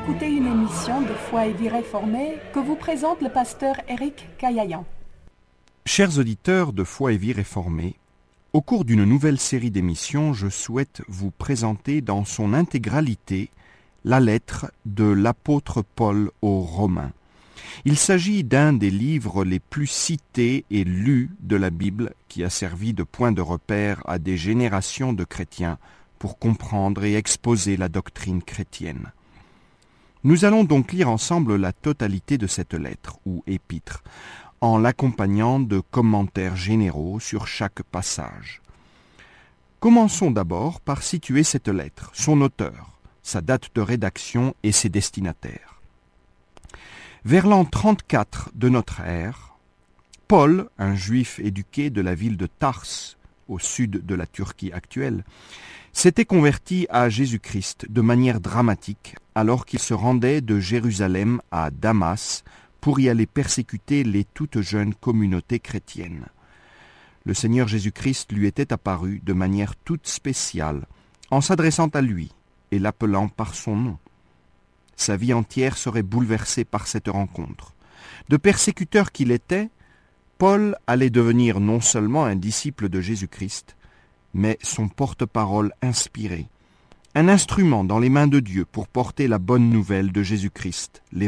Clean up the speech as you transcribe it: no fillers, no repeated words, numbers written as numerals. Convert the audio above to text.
écouter une émission de Foi et Vie Réformée que vous présente le pasteur Éric Caillayan. Chers auditeurs de Foi et Vie Réformée, au cours d'une nouvelle série d'émissions, je souhaite vous présenter dans son intégralité la lettre de l'apôtre Paul aux Romains. Il s'agit d'un des livres les plus cités et lus de la Bible qui a servi de point de repère à des générations de chrétiens pour comprendre et exposer la doctrine chrétienne. Nous allons donc lire ensemble la totalité de cette lettre ou épître, en l'accompagnant de commentaires généraux sur chaque passage. Commençons d'abord par situer cette lettre, son auteur, sa date de rédaction et ses destinataires. Vers l'an 34 de notre ère, Paul, un juif éduqué de la ville de Tars, au sud de la Turquie actuelle, s'était converti à Jésus-Christ de manière dramatique alors qu'il se rendait de Jérusalem à Damas pour y aller persécuter les toutes jeunes communautés chrétiennes. Le Seigneur Jésus-Christ lui était apparu de manière toute spéciale en s'adressant à lui et l'appelant par son nom. Sa vie entière serait bouleversée par cette rencontre. De persécuteur qu'il était, Paul allait devenir non seulement un disciple de Jésus-Christ, mais son porte-parole inspiré, un instrument dans les mains de Dieu pour porter la bonne nouvelle de Jésus-Christ, l'évangile.